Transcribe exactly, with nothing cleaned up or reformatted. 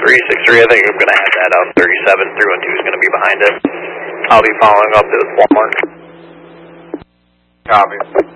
three six three, I think I'm going to have that out. thirty-seven, three one two is going to be behind it. I'll be following up with Walmart. Copy.